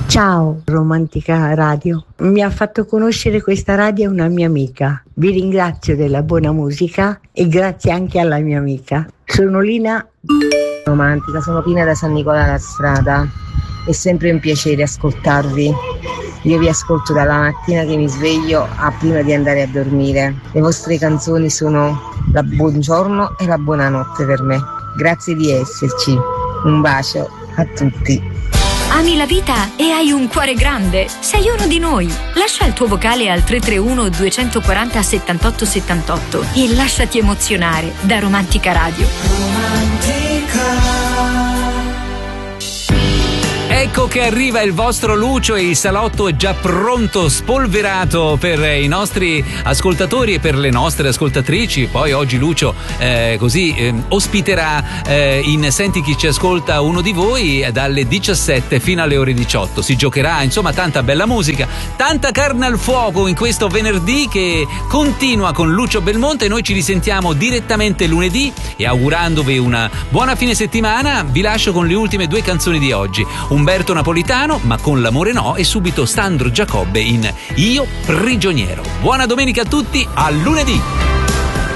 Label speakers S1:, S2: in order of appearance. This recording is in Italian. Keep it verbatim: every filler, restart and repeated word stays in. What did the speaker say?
S1: Ciao Romantica Radio, mi ha fatto conoscere questa radio una mia amica. Vi ringrazio della buona musica e grazie anche alla mia amica. Sono Lina.
S2: Romantica, sono Pina da San Nicola alla Strada. È sempre un piacere ascoltarvi. Io vi ascolto dalla mattina che mi sveglio a prima di andare a dormire. Le vostre canzoni sono la buongiorno e la buonanotte per me. Grazie di esserci. Un bacio a tutti.
S3: Ami la vita e hai un cuore grande? Sei uno di noi. Lascia il tuo vocale al tre tre uno due quattro zero settantotto settantotto e lasciati emozionare da Romantica Radio.
S4: Romantica. Ecco che arriva il vostro Lucio e il salotto è già pronto, spolverato per i nostri ascoltatori e per le nostre ascoltatrici. Poi oggi Lucio eh, così eh, ospiterà eh, in Senti chi ci ascolta uno di voi dalle diciassette fino alle ore diciotto. Si giocherà, insomma, tanta bella musica, tanta carne al fuoco in questo venerdì che continua con Lucio Belmonte. Noi ci risentiamo direttamente lunedì e augurandovi una buona fine settimana vi lascio con le ultime due canzoni di oggi. Umberto Napolitano, Ma con l'amore no, e subito Sandro Giacobbe in Io prigioniero. Buona domenica a tutti, a lunedì!